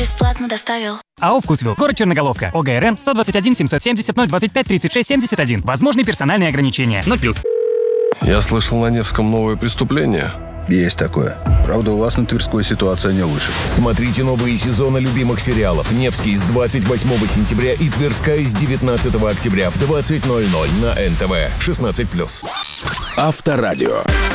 бесплатно доставил. АО «Вкусвилл». Город Черноголовка. ОГРН 121 770 025 36 71. Возможны персональные ограничения. 0+. Я слышал, на Невском новое преступление. Есть такое. Правда, у вас на Тверской ситуация не лучше. Смотрите новые сезоны любимых сериалов. «Невский» с 28 сентября и «Тверская» с 19 октября в 20:00 на НТВ. 16+. Авторадио.